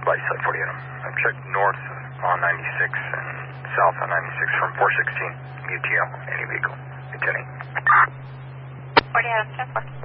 Light side 40 Adam. I've checked north on 96 and south on 96 from 416. UTL, any vehicle. Containing. 40 Adam, 10-4.